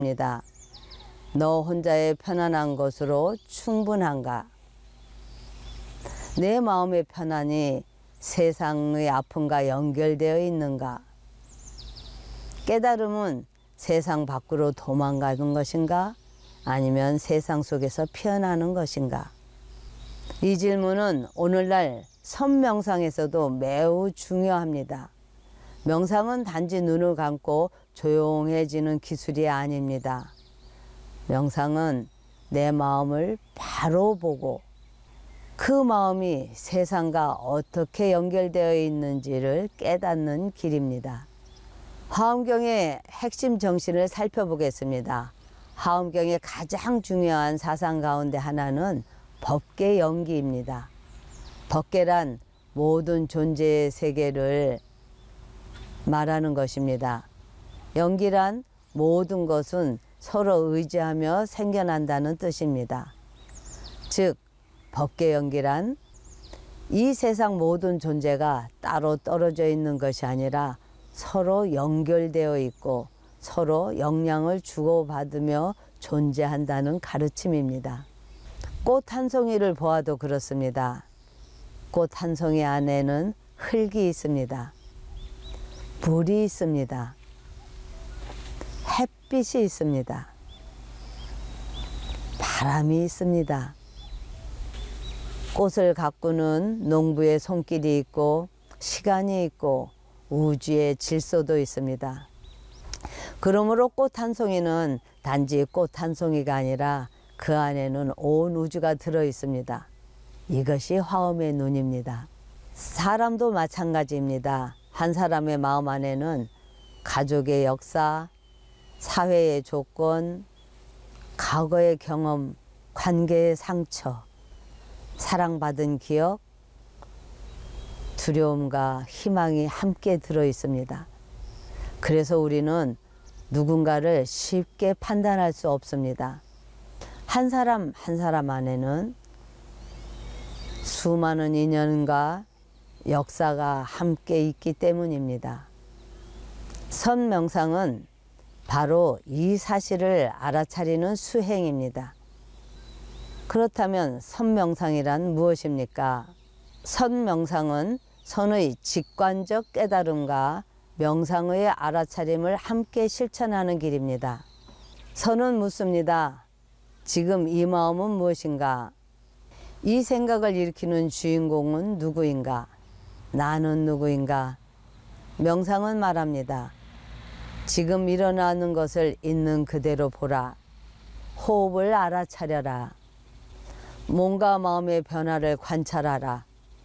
입니다. 너 혼자의 편안한 것으로 충분한가? 내 마음의 편안이 세상의 아픔과 연결되어 있는가? 깨달음은 세상 밖으로 도망가는 것인가? 아니면 세상 속에서 피어나는 것인가? 이 질문은 오늘날 선명상에서도 매우 중요합니다. 명상은 단지 눈을 감고 조용해지는 기술이 아닙니다. 명상은 내 마음을 바로 보고 그 마음이 세상과 어떻게 연결되어 있는지를 깨닫는 길입니다. 화엄경의 핵심 정신을 살펴보겠습니다. 화엄경의 가장 중요한 사상 가운데 하나는 법계 연기입니다. 법계란 모든 존재의 세계를 말하는 것입니다. 연기란 모든 것은 서로 의지하며 생겨난다는 뜻입니다. 즉, 법계 연기란 이 세상 모든 존재가 따로 떨어져 있는 것이 아니라 서로 연결되어 있고 서로 영향을 주고받으며 존재한다는 가르침입니다. 꽃 한 송이를 보아도 그렇습니다. 꽃 한 송이 안에는 흙이 있습니다. 물이 있습니다. 햇빛이 있습니다. 바람이 있습니다. 꽃을 가꾸는 농부의 손길이 있고 시간이 있고 우주의 질서도 있습니다. 그러므로 꽃 한 송이는 단지 꽃 한 송이가 아니라 그 안에는 온 우주가 들어 있습니다. 이것이 화엄의 눈입니다. 사람도 마찬가지입니다. 한 사람의 마음 안에는 가족의 역사, 사회의 조건, 과거의 경험, 관계의 상처, 사랑받은 기억, 두려움과 희망이 함께 들어 있습니다. 그래서 우리는 누군가를 쉽게 판단할 수 없습니다. 한 사람 한 사람 안에는 수많은 인연과 역사가 함께 있기 때문입니다. 선명상은 바로 이 사실을 알아차리는 수행입니다. 그렇다면 선명상이란 무엇입니까? 선명상은 선의 직관적 깨달음과 명상의 알아차림을 함께 실천하는 길입니다. 선은 묻습니다. 지금 이 마음은 무엇인가? 이 생각을 일으키는 주인공은 누구인가? 나는 누구인가? 명상은 말합니다. 지금 일어나는 것을 있는 그대로 보라. 호흡을 알아차려라. 몸과 마음의 변화를 관찰하라.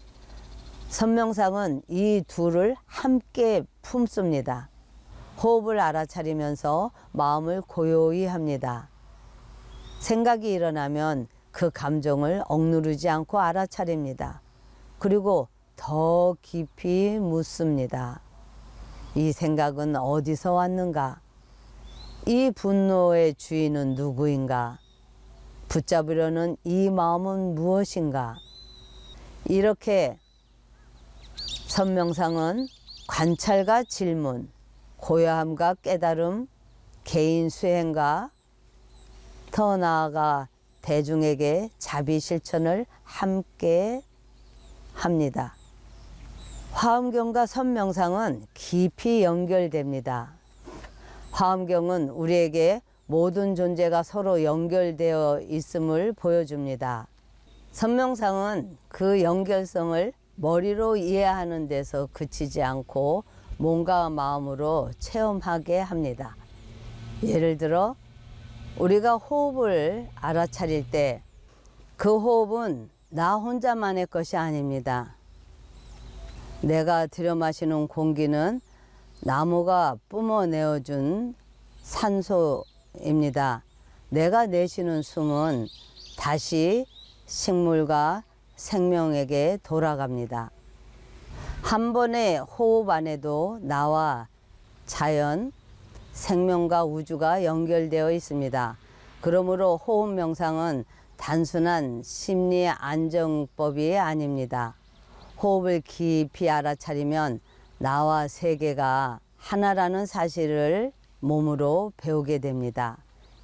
선명상은 이 둘을 함께 품습니다. 호흡을 알아차리면서 마음을 고요히 합니다. 생각이 일어나면 그 감정을 억누르지 않고 알아차립니다. 그리고 더 깊이 묻습니다. 이 생각은 어디서 왔는가? 이 분노의 주인은 누구인가? 붙잡으려는 이 마음은 무엇인가? 이렇게 선명상은 관찰과 질문, 고요함과 깨달음, 개인 수행과 더 나아가 대중에게 자비 실천을 함께 합니다. 화엄경과 선명상은 깊이 연결됩니다. 화엄경은 우리에게 모든 존재가 서로 연결되어 있음을 보여줍니다. 선명상은 그 연결성을 머리로 이해하는 데서 그치지 않고 몸과 마음으로 체험하게 합니다. 예를 들어 우리가 호흡을 알아차릴 때 그 호흡은 나 혼자만의 것이 아닙니다. 내가 들여마시는 공기는 나무가 뿜어내어준 산소입니다. 내가 내쉬는 숨은 다시 식물과 생명에게 돌아갑니다. 한 번의 호흡 안에도 나와 자연, 생명과 우주가 연결되어 있습니다. 그러므로 호흡 명상은 단순한 심리 안정법이 아닙니다. 호흡을 깊이 알아차리면 나와 세계가 하나라는 사실을 몸으로 배우게 됩니다.